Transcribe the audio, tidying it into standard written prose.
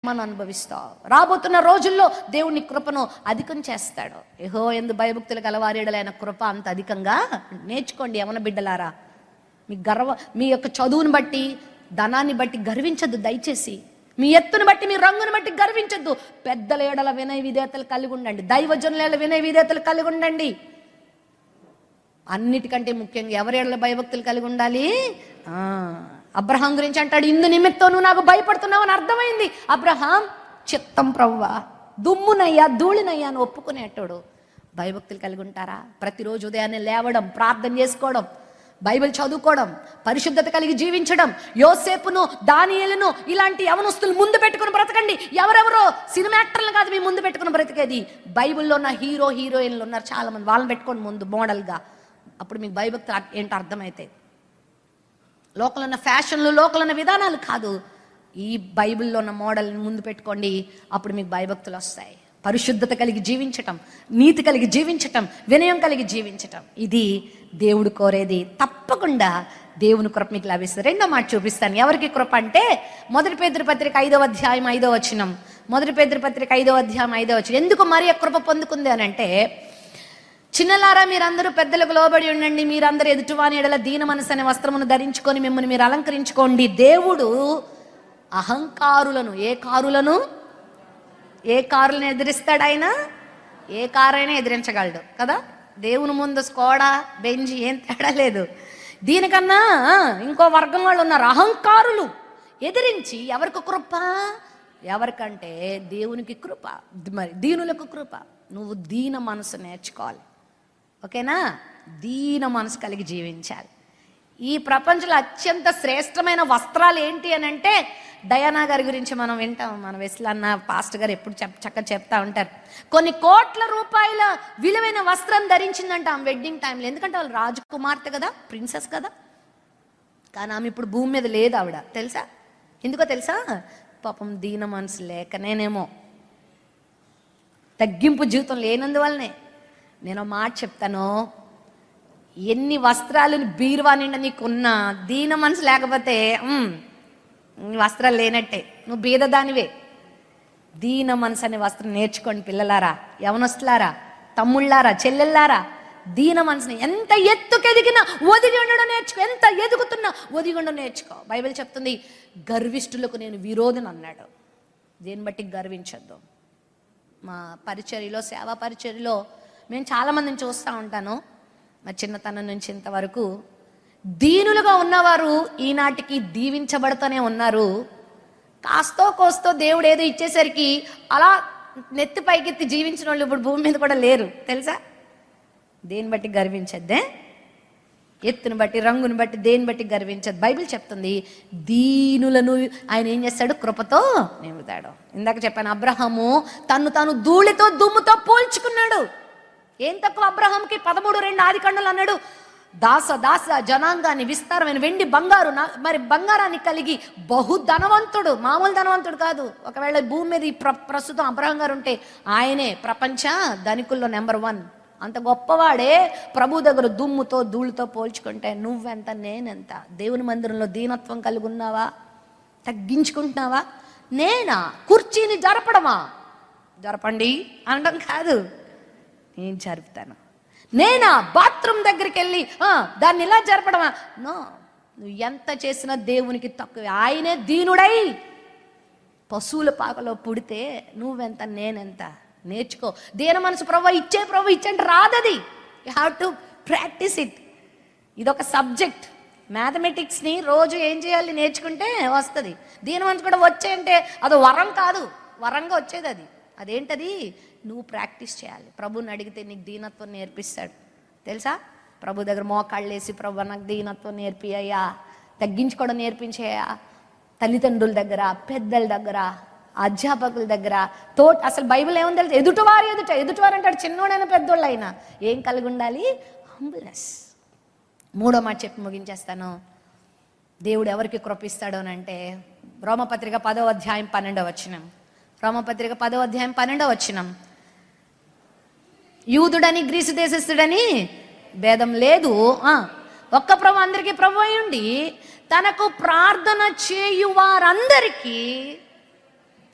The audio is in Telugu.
మహిమను అనుభవిస్తావు. రాబోతున్న రోజుల్లో దేవుని కృపను అధికం చేస్తాడు. యెహోవాయందు భయభక్తులు గలవారేడలైన కృప అంత అధికంగా నేర్చుకోండి. యవన బిడ్డలారా, మీ యొక్క చదువుని బట్టి, ధనాన్ని బట్టి గర్వించద్దు దయచేసి. మీ ఎత్తును బట్టి, మీ రంగును బట్టి గర్వించద్దు. పెద్దల ఏడల వినయ విధేయతలు కలిగి ఉండండి. దైవజనుల ఏడల వినయ విధేయతలు కలిగి ఉండండి. అన్నిటికంటే ముఖ్యంగా ఎవరి ఏడల భయభక్తులు కలిగి ఉండాలి? అబ్రహాం గురించి అంటాడు, ఇందు నిమిత్తం నువ్వు నాకు భయపడుతున్నావు అని అర్థమైంది. అబ్రహాం చిత్తం ప్రవ్వా, దుమ్మునయ్యా ధూళినయ్యా అని ఒప్పుకునేటోడు. భయభక్తులు కలిగి ఉంటారా? ప్రతిరోజు ఉదయాన్నే లేవడం, ప్రార్థన చేసుకోవడం, బైబిల్ చదువుకోవడం, పరిశుద్ధత కలిగి జీవించడం. యోసేపును, దానియేలును ఇలాంటి యవనస్తులు ముందు పెట్టుకుని బ్రతకండి. ఎవరెవరో సినిమా యాక్టర్లు కాదు మీ ముందు పెట్టుకుని బ్రతికేది. బైబిల్లో ఉన్న హీరోయిన్లు ఉన్నారు చాలా మంది, వాళ్ళని పెట్టుకోండి ముందు మోడల్గా. అప్పుడు మీకు భయభక్తి ఏంటో అర్థమైతే. లోకంలో ఉన్న ఫ్యాషన్లు, లోకంలో ఉన్న విధానాలు కాదు, ఈ బైబిల్లో ఉన్న మోడల్ని ముందు పెట్టుకోండి. అప్పుడు మీకు భయభక్తులు వస్తాయి. పరిశుద్ధత కలిగి జీవించటం, నీతి కలిగి జీవించటం, వినయం కలిగి జీవించటం, ఇది దేవుడు కోరేది. తప్పకుండా దేవుని కృప మీకు లభిస్తుంది. రెండో మాట చూపిస్తాను. ఎవరికి కృప అంటే, మొదటి పేతురు పత్రిక 5వ అధ్యాయం 5వ వచనం. మొదటి పేతురు పత్రిక 5వ అధ్యాయం 5వ వచనం. ఎందుకు మరియ కృప పొందుకుంది అని అంటే, చిన్నలారా మీరందరూ పెద్దలకు లోబడి ఉండండి, మీరందరూ ఎదుటివాని ఎడల దీన మనసు అనే వస్త్రమును ధరించుకొని మిమ్మల్ని మీరు అలంకరించుకోండి. దేవుడు అహంకారులను, ఏ కారులను ఎదిరిస్తాడు ఆయన? ఏ కారైనా ఎదిరించగలడు కదా. దేవుని ముందు స్కోడా, బెంజ్ ఏం తేడా లేదు. దీనికన్నా ఇంకో వర్గం వాళ్ళు ఉన్నారు, అహంకారులు. ఎదిరించి ఎవరికి కృప? ఎవరికంటే దేవునికి కృప, మరి దీనులకు కృప. నువ్వు దీన మనసు నేర్చుకోవాలి, ఓకేనా? దీన మనసు కలిగి జీవించాలి. ఈ ప్రపంచంలో అత్యంత శ్రేష్టమైన వస్త్రాలు ఏంటి అని అంటే, డయానా గారి గురించి మనం వింటాం. మన వెస్లన్న పాస్టర్ గారు ఎప్పుడు చక్కగా చెప్తా ఉంటారు. కొన్ని కోట్ల రూపాయల విలువైన వస్త్రం ధరించిందంట ఆమె వెడ్డింగ్ టైంలో. ఎందుకంటే వాళ్ళు రాజకుమార్తె కదా, ప్రిన్సెస్ కదా. కానీ ఆమె ఇప్పుడు భూమి మీద లేదు. ఆవిడ తెలుసా? ఎందుకో తెలుసా? పాపం దీన మనసు లేకనేనేమో, తగ్గింపు జీవితం లేనందువల్లనే. నేను మాట చెప్తాను, ఎన్ని వస్త్రాలను బీరువా నిండా నీకున్నా దీన మనసు లేకపోతే వస్త్రాలు లేనట్టే, నువ్వు బీదదానివే. దీన మనసు అనే వస్త్రం నేర్చుకోండి పిల్లలారా, యవనస్తులారా, తమ్ముళ్ళారా, చెల్లెళ్ళారా. దీన మనసుని ఎంత ఎత్తుకెదిగినా ఒదిగి ఉండడం నేర్చుకో. ఎంత ఎదుగుతున్నా ఒదిగి ఉండడం నేర్చుకో. బైబిల్ చెప్తుంది, గర్విష్ఠులకు నేను విరోధిని అన్నాడు. దేన్ని బట్టి గర్వించొద్దు. మా పరిచర్యలో, సేవా పరిచర్యలో మేము చాలామందిని చూస్తూ ఉంటాను. మా చిన్నతనం నుంచి ఇంతవరకు దీనులుగా ఉన్నవారు ఈనాటికి దీవించబడుతూనే ఉన్నారు. కాస్తో కోస్తో దేవుడు ఏదో ఇచ్చేసరికి అలా నెత్తి పైకెత్తి జీవించిన వాళ్ళు ఇప్పుడు భూమి మీద కూడా లేరు తెలుసా. దేన్ని బట్టి గర్వించద్దే, ఎత్తును బట్టి, రంగుని బట్టి, దేని బట్టి గర్వించదు. బైబిల్ చెప్తుంది, దీనులను ఆయన ఏం చేస్తాడు? కృపతో నింపుతాడు. ఇందాక చెప్పాను, అబ్రహాము తను తాను ధూళితో, దుమ్ముతో పోల్చుకున్నాడు. ఏం తక్కువ అబ్రహాంకి? 13:2 ఆదికాండలు అన్నాడు, దాస జనాంగాన్ని, విస్తారమైన వెండి బంగారు, మరి బంగారాన్ని కలిగి బహు ధనవంతుడు, మామూలు ధనవంతుడు కాదు. ఒకవేళ భూమి మీద ప్రస్తుతం అబ్రహాం గారు ఉంటే ఆయనే ప్రపంచ ధనికుల్లో నెంబర్ 1. అంత గొప్పవాడే ప్రభు దగ్గర దుమ్ముతో ధూళితో పోల్చుకుంటే నువ్వెంత, నేనెంత? దేవుని మందిరంలో దీనత్వం కలిగి ఉన్నావా? తగ్గించుకుంటున్నావా? నేనా కుర్చీని జరపడమా? జరపండి అనడం కాదు, నేను జరుపుతాను. నేనా బాత్రూమ్ దగ్గరికి వెళ్ళి దాన్ని ఇలా జరపడమా? నో, నువ్వు ఎంత చేసినా దేవునికి తక్కువ. ఆయనే దీనుడై పశువుల పాకలో పుడితే నువ్వెంత, నేనెంత? నేర్చుకో. దీన మనసు ప్రభు ఇచ్చంటే రాదది. You have to practice it. ఇదొక సబ్జెక్ట్. మ్యాథమెటిక్స్ని రోజు ఏం చేయాలి? నేర్చుకుంటే వస్తుంది. దీన మనసు కూడా వచ్చేయంటే అది వరం కాదు, వరంగా వచ్చేది అది. అదేంటది? నువ్వు ప్రాక్టీస్ చేయాలి. ప్రభుని అడిగితే నీకు దీనత్వం నేర్పిస్తాడు తెలుసా. ప్రభు దగ్గర మోకాళ్ళు వేసి, ప్రభు నాకు దీనత్వం నేర్పియ్యా, తగ్గించుకోవడం నేర్పించేయా. తల్లిదండ్రుల దగ్గర, పెద్దల దగ్గర, అధ్యాపకుల దగ్గర, అసలు బైబిల్ ఏముంది తెలుసు? ఎదుటివారు అంటాడు, చిన్నోడైనా పెద్దోళ్ళు అయినా ఏం కలిగి ఉండాలి? హంబుల్నెస్. 3వ మాట చెప్పి ముగించేస్తాను. దేవుడు ఎవరికి కృపిస్తాడు అని అంటే, రోమపత్రిక 10వ అధ్యాయం 12వ వచనం. రోమపత్రిక 10వ అధ్యాయం 12వ వచనం. యూదుడని గ్రీసు దేశస్థుడని భేదం లేదు, ఒక్క ప్రభు అందరికీ ప్రభు అయి ఉండి తనకు ప్రార్థన చేయు వారందరికీ